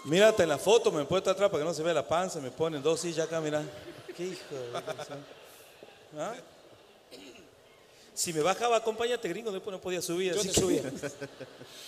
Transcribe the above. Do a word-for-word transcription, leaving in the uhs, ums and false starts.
Mírate en la foto, me he puesto atrás para que no se vea la panza, me ponen dos sillas acá, mira. Qué hijo de... ¿Ah? Si me bajaba, acompáñate, gringo, después no podía subir. Yo así te que- subía.